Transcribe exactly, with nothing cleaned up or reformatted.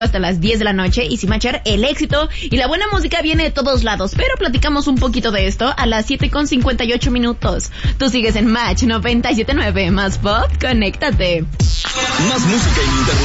hasta las diez de la noche y sin manchar el éxito y la buena música viene de todos lados, pero platicamos un poquito de esto a las siete con cincuenta y ocho minutos. Tú sigues en Match noventa y siete punto nueve, más pop, conéctate. Más música ininterrumpida.